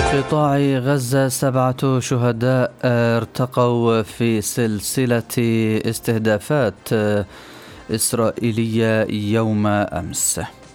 في قطاع غزة 7 شهداء ارتقوا في سلسلة استهدافات إسرائيلية يوم أمس.